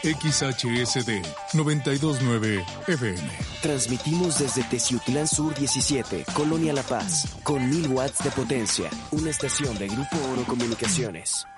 XHSD 929 FM. Transmitimos desde Teciutlán Sur 17, Colonia La Paz, con 1000 watts de potencia. Una estación de Grupo Oro Comunicaciones.